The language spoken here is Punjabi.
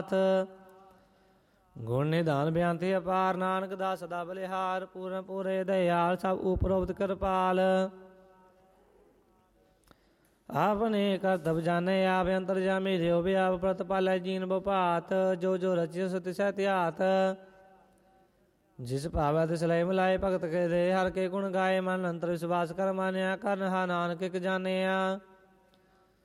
ਗੁਣ ਨਿਧਾਨ ਬਿਆੰਤੀ ਅਪਾਰ, ਨਾਨਕ ਦਾ ਸਦਾ ਬਲਿਹਾਰ। ਪੂਰਨ ਪੂਰੇ ਦਇਆਲ, ਸਭ ਉਪਰੋਕਤ ਕਿਰਪਾਲ। ਆਪਣੇ ਕਰਤਬ ਜਾਣੇ, ਆਪ ਅੰਤਰਜਾਮੀ ਰਿਓ ਵਿਆਪ। ਪ੍ਰਤਪਾਲੈ ਜੀਨ ਬਪਾਤ, ਜੋ ਜੋ ਰਚਿ ਸੋ ਤਿਸੈ ਧਿਆਤ। ਜਿਸ ਭਾਵੈ ਤਿਸ ਲਇ ਮਿਲਾਏ, ਭਗਤ ਕੇ ਦੇ ਹਰ ਕੇ ਗੁਣ ਗਾਏ। ਮਨ ਅੰਤਰ ਵਿਸ਼ਵਾਸ ਕਰ ਮਾਨਿਆ, ਕਰਨ ਹਾ ਨਾਨਕ ਇਕ ਜਾਣਿਆ।